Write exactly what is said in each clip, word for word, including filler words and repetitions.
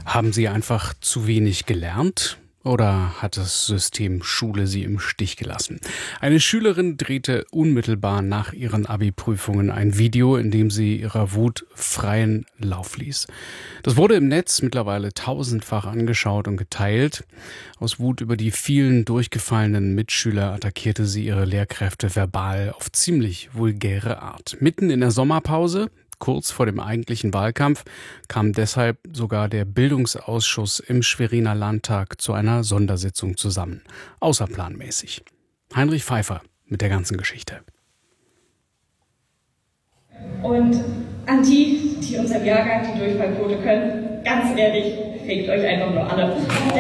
Haben Sie einfach zu wenig gelernt? Oder hat das System Schule Sie im Stich gelassen? Eine Schülerin drehte unmittelbar nach ihren Abi-Prüfungen ein Video, in dem sie ihrer Wut freien Lauf ließ. Das wurde im Netz mittlerweile tausendfach angeschaut und geteilt. Aus Wut über die vielen durchgefallenen Mitschüler attackierte sie ihre Lehrkräfte verbal auf ziemlich vulgäre Art. Mitten in der Sommerpause, kurz vor dem eigentlichen Wahlkampf, kam deshalb sogar der Bildungsausschuss im Schweriner Landtag zu einer Sondersitzung zusammen. Außerplanmäßig. Heinrich Pfeiffer mit der ganzen Geschichte. Und an die, die unserem Jahrgang die Durchfallquote können, ganz ehrlich, fegt euch einfach nur alle.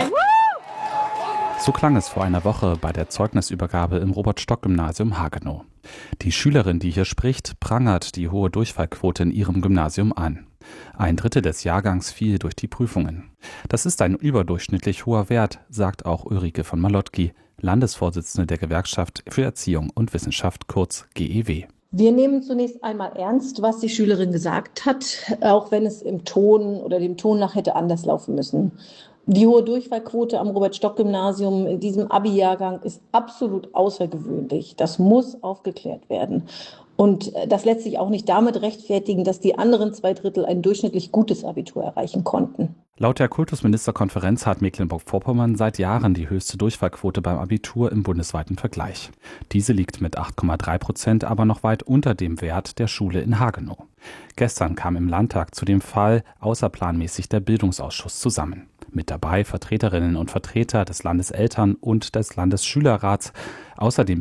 So klang es vor einer Woche bei der Zeugnisübergabe im Robert-Stock-Gymnasium Hagenow. Die Schülerin, die hier spricht, prangert die hohe Durchfallquote in ihrem Gymnasium an. Ein Drittel des Jahrgangs fiel durch die Prüfungen. Das ist ein überdurchschnittlich hoher Wert, sagt auch Ulrike von Malotki, Landesvorsitzende der Gewerkschaft für Erziehung und Wissenschaft, kurz G E W. Wir nehmen zunächst einmal ernst, was die Schülerin gesagt hat, auch wenn es im Ton oder dem Ton nach hätte anders laufen müssen. Die hohe Durchfallquote am Robert-Stock-Gymnasium in diesem Abi-Jahrgang ist absolut außergewöhnlich. Das muss aufgeklärt werden. Und das lässt sich auch nicht damit rechtfertigen, dass die anderen zwei Drittel ein durchschnittlich gutes Abitur erreichen konnten. Laut der Kultusministerkonferenz hat Mecklenburg-Vorpommern seit Jahren die höchste Durchfallquote beim Abitur im bundesweiten Vergleich. Diese liegt mit acht Komma drei Prozent aber noch weit unter dem Wert der Schule in Hagenow. Gestern kam im Landtag zu dem Fall außerplanmäßig der Bildungsausschuss zusammen. Mit dabei Vertreterinnen und Vertreter des Landeseltern- und des Landesschülerrats. Außerdem